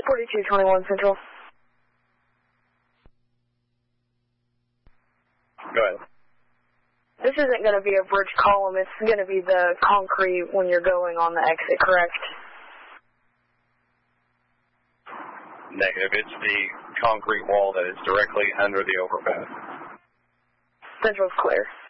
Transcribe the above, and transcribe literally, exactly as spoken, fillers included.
forty-two twenty-one Central. Go ahead. This isn't going to be a bridge column. It's going to be the concrete when you're going on the exit, correct? Negative. It's the concrete wall that is directly under the overpass. Central's clear.